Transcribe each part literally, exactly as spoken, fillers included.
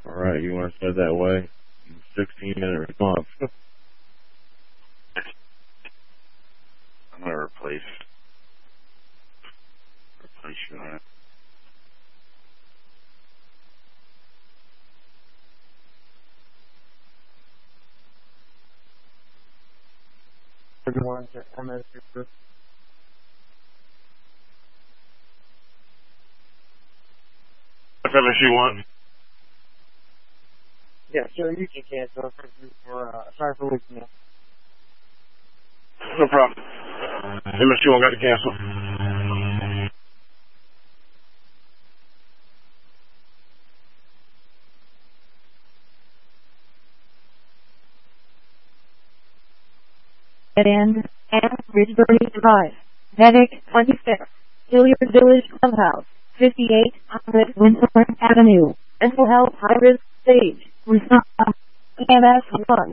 Alright, you want to set that way? sixteen minute response. I'm going to replace, replace you on it. Everyone to M S Super. F M S U one. Yeah, sure, you can cancel for, uh, sorry for waking up. No problem. M S U one got to cancel. Dead End and Ridgebury Drive. Medic twenty-six. Hilliard Village Clubhouse. fifty-eight hundred Windhorn Avenue. Mental Health High Risk Stage. Response. E M S one.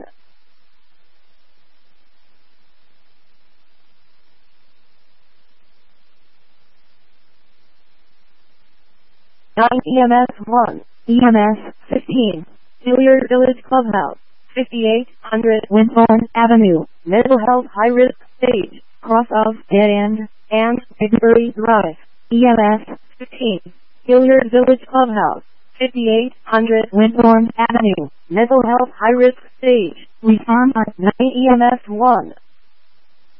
nine E M S one. E M S fifteen. Hilliard Village Clubhouse. fifty-eight hundred Windhorn Avenue. Mental Health High Risk Stage. Cross of Dead End and Ridgebury Drive. E M S fifteen. Hilliard Village Clubhouse. fifty-eight hundred Windhorn Avenue. Mental Health High Risk Stage. Respond at nine E M S one.